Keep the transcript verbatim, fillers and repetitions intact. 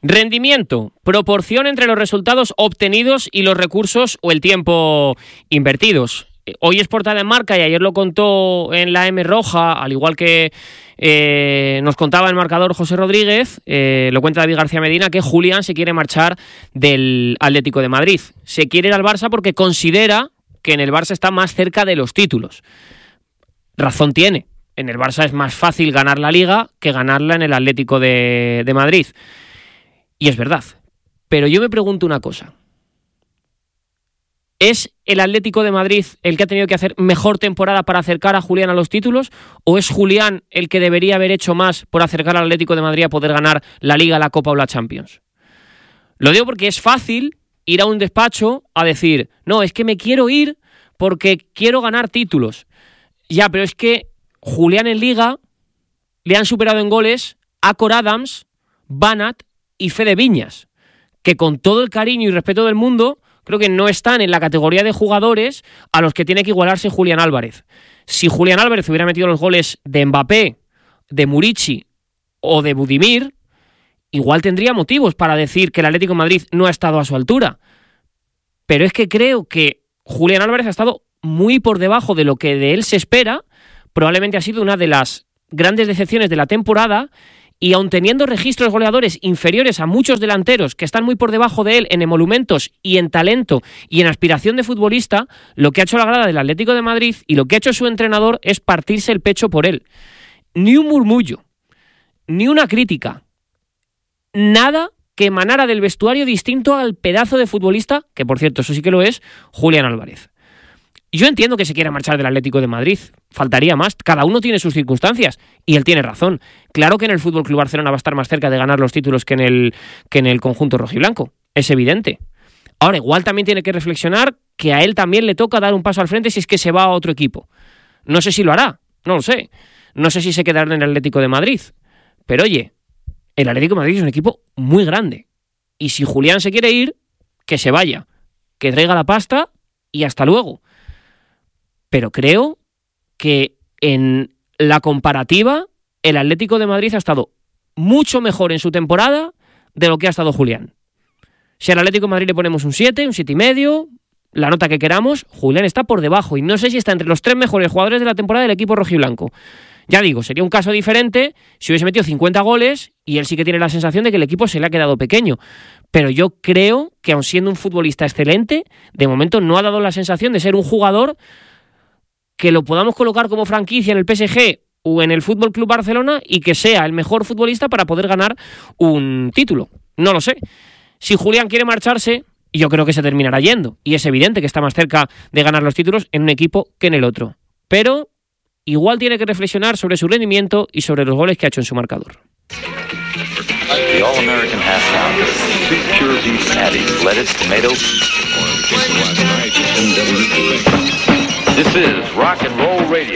Rendimiento, proporción entre los resultados obtenidos y los recursos o el tiempo invertidos. Hoy es portada en Marca y ayer lo contó en la M Roja, al igual que eh, nos contaba el marcador José Rodríguez, eh, lo cuenta David García Medina, que Julián se quiere marchar del Atlético de Madrid. Se quiere ir al Barça porque considera que en el Barça está más cerca de los títulos. Razón tiene. En el Barça es más fácil ganar la Liga que ganarla en el Atlético de, de Madrid. Y es verdad. Pero yo me pregunto una cosa. ¿Es el Atlético de Madrid el que ha tenido que hacer mejor temporada para acercar a Julián a los títulos? ¿O es Julián el que debería haber hecho más por acercar al Atlético de Madrid a poder ganar la Liga, la Copa o la Champions? Lo digo porque es fácil ir a un despacho a decir, no, es que me quiero ir porque quiero ganar títulos. Ya, pero es que Julián en Liga le han superado en goles a Cor Adams, Banat y Fede Viñas, que con todo el cariño y respeto del mundo creo que no están en la categoría de jugadores a los que tiene que igualarse Julián Álvarez. Si Julián Álvarez hubiera metido los goles de Mbappé, de Murici o de Budimir, igual tendría motivos para decir que el Atlético de Madrid no ha estado a su altura. Pero es que creo que Julián Álvarez ha estado muy por debajo de lo que de él se espera. Probablemente ha sido una de las grandes decepciones de la temporada. Y aun teniendo registros goleadores inferiores a muchos delanteros que están muy por debajo de él en emolumentos y en talento y en aspiración de futbolista, lo que ha hecho la grada del Atlético de Madrid y lo que ha hecho su entrenador es partirse el pecho por él. Ni un murmullo, ni una crítica, nada que emanara del vestuario distinto al pedazo de futbolista, que por cierto, eso sí que lo es, Julián Álvarez. Yo entiendo que se quiera marchar del Atlético de Madrid, faltaría más, cada uno tiene sus circunstancias, y él tiene razón. Claro que en el F C Barcelona va a estar más cerca de ganar los títulos que en el, que en el conjunto rojiblanco, es evidente. Ahora, igual también tiene que reflexionar que a él también le toca dar un paso al frente si es que se va a otro equipo. No sé si lo hará, no lo sé. No sé si se quedará en el Atlético de Madrid, pero oye, el Atlético de Madrid es un equipo muy grande, y si Julián se quiere ir, que se vaya, que traiga la pasta y hasta luego. Pero creo que en la comparativa el Atlético de Madrid ha estado mucho mejor en su temporada de lo que ha estado Julián. Si al Atlético de Madrid le ponemos un siete, un siete y medio, la nota que queramos, Julián está por debajo y no sé si está entre los tres mejores jugadores de la temporada del equipo rojiblanco. Ya digo, sería un caso diferente si hubiese metido cincuenta goles y él sí que tiene la sensación de que el equipo se le ha quedado pequeño. Pero yo creo que aun siendo un futbolista excelente, de momento no ha dado la sensación de ser un jugador que lo podamos colocar como franquicia en el P S G o en el F C Barcelona y que sea el mejor futbolista para poder ganar un título. No lo sé. Si Julián quiere marcharse, yo creo que se terminará yendo. Y es evidente que está más cerca de ganar los títulos en un equipo que en el otro. Pero igual tiene que reflexionar sobre su rendimiento y sobre los goles que ha hecho en su marcador. The All-American Half Pounder, two pure beef patties, lettuce, tomato. This is Rock and Roll Radio.